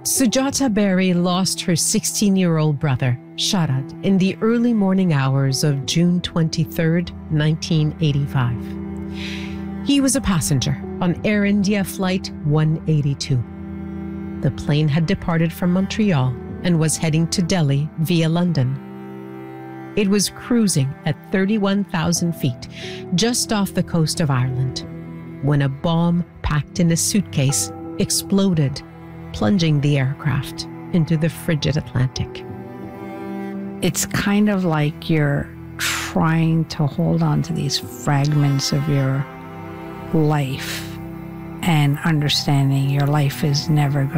Sujata Berry lost her 16-year-old brother, Sharad, in the early morning hours of June 23, 1985. He was a passenger on Air India Flight 182. The plane had departed from Montreal and was heading to Delhi via London. It was cruising at 31,000 feet, just off the coast of Ireland, when a bomb packed in a suitcase exploded, plunging the aircraft into the frigid Atlantic. It's kind of like you're trying to hold on to these fragments of your life and understanding your life is never going